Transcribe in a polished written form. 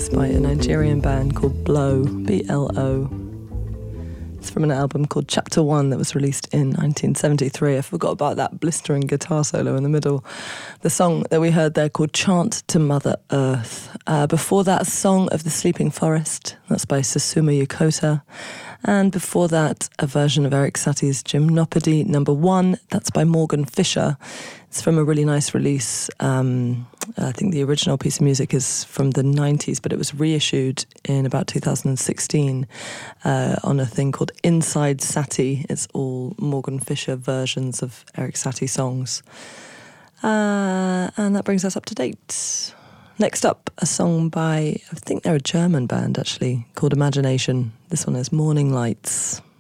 Lights by a Nigerian band called Blow, B-L-O. It's from an album called Chapter 1 that was released in 1973. I forgot about that blistering guitar solo in the middle. The song that we heard there called Chant to Mother Earth. Before that, Song of the Sleeping Forest. That's by Susumu Yokota. And before that, a version of Eric Satie's Gymnopédie No. 1. That's by Morgan Fisher. It's from a really nice release. I think the original piece of music is from the 90s, but it was reissued in about 2016 on a thing called Inside Satie. It's all Morgan Fisher versions of Eric Satie songs. And that brings us up to date. Next up, a song by, I think they're a German band actually, called Imagination. This one is Morning Lights.